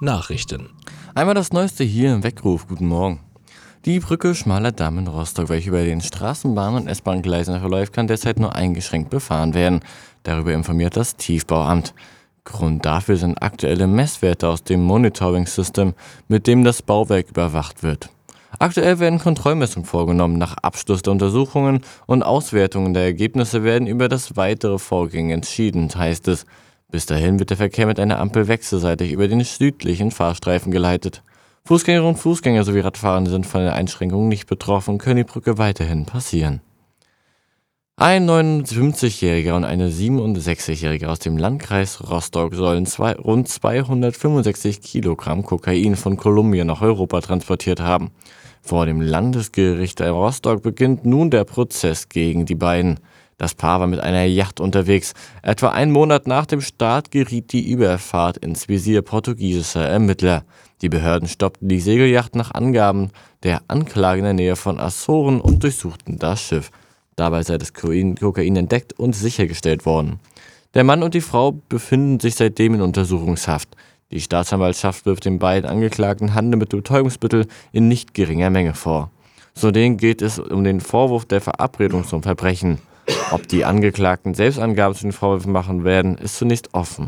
Nachrichten. Einmal das Neueste hier im Weckruf. Guten Morgen. Die Brücke Schmaler Damm in Rostock, welche über den Straßenbahn- und S-Bahn-Gleisen verläuft, kann derzeit nur eingeschränkt befahren werden. Darüber informiert das Tiefbauamt. Grund dafür sind aktuelle Messwerte aus dem Monitoring-System, mit dem das Bauwerk überwacht wird. Aktuell werden Kontrollmessungen vorgenommen. Nach Abschluss der Untersuchungen und Auswertungen der Ergebnisse werden über das weitere Vorgehen entschieden, heißt es. Bis dahin wird der Verkehr mit einer Ampel wechselseitig über den südlichen Fahrstreifen geleitet. Fußgängerinnen und Fußgänger sowie Radfahrer sind von der Einschränkung nicht betroffen und können die Brücke weiterhin passieren. Ein 59-Jähriger und eine 67-Jährige aus dem Landkreis Rostock sollen rund 265 Kilogramm Kokain von Kolumbien nach Europa transportiert haben. Vor dem Landesgericht in Rostock beginnt nun der Prozess gegen die beiden. Das Paar war mit einer Yacht unterwegs. Etwa einen Monat nach dem Start geriet die Überfahrt ins Visier portugiesischer Ermittler. Die Behörden stoppten die Segelyacht nach Angaben der Anklage in der Nähe von Azoren und durchsuchten das Schiff. Dabei sei das Kokain entdeckt und sichergestellt worden. Der Mann und die Frau befinden sich seitdem in Untersuchungshaft. Die Staatsanwaltschaft wirft den beiden Angeklagten Handel mit Betäubungsmitteln in nicht geringer Menge vor. Zudem geht es um den Vorwurf der Verabredung zum Verbrechen. Ob die Angeklagten selbst Angaben zu den Vorwürfen machen werden, ist zunächst offen.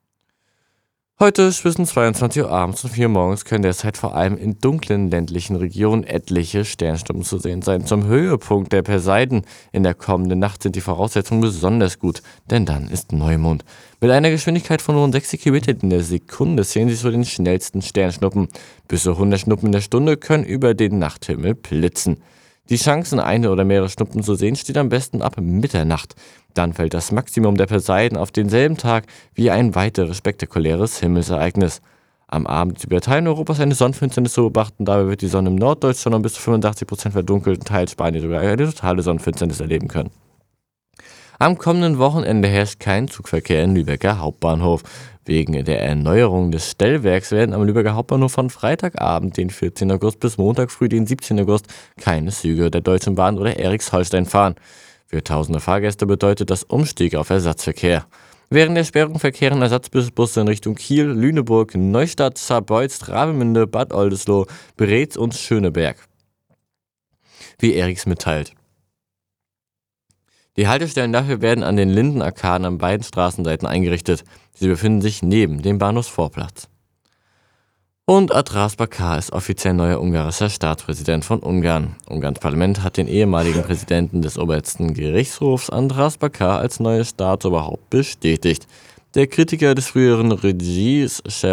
Heute zwischen 22 Uhr abends und 4 Uhr morgens können derzeit vor allem in dunklen ländlichen Regionen etliche Sternschnuppen zu sehen sein. Zum Höhepunkt der Perseiden in der kommenden Nacht sind die Voraussetzungen besonders gut, denn dann ist Neumond. Mit einer Geschwindigkeit von rund 60 km in der Sekunde sehen Sie so den schnellsten Sternschnuppen. Bis zu 100 Schnuppen in der Stunde können über den Nachthimmel blitzen. Die Chancen, eine oder mehrere Schnuppen zu sehen, steht am besten ab Mitternacht. Dann fällt das Maximum der Perseiden auf denselben Tag wie ein weiteres spektakuläres Himmelsereignis. Am Abend ist über Teilen Europas eine Sonnenfinsternis zu beobachten. Dabei wird die Sonne im Norddeutschland um bis zu 85% verdunkelt und Teil Spanien sogar eine totale Sonnenfinsternis erleben können. Am kommenden Wochenende herrscht kein Zugverkehr im Lübecker Hauptbahnhof. Wegen der Erneuerung des Stellwerks werden am Lübecker Hauptbahnhof von Freitagabend, den 14. August, bis Montag früh, den 17. August, keine Züge der Deutschen Bahn oder Eriks-Holstein fahren. Für tausende Fahrgäste bedeutet das Umstieg auf Ersatzverkehr. Während der Sperrung verkehren Ersatzbusse in Richtung Kiel, Lüneburg, Neustadt, Saarbrücken, Travemünde, Bad Oldesloe, Breetz und Schöneberg. Wie Eriks mitteilt. Die Haltestellen dafür werden an den Lindenarkaden an beiden Straßenseiten eingerichtet. Sie befinden sich neben dem Bahnhofsvorplatz. Und András Bakar ist offiziell neuer ungarischer Staatspräsident von Ungarn. Ungarns Parlament hat den ehemaligen Präsidenten des obersten Gerichtshofs András Bakar als neues Staatsoberhaupt bestätigt. Der Kritiker des früheren Regimes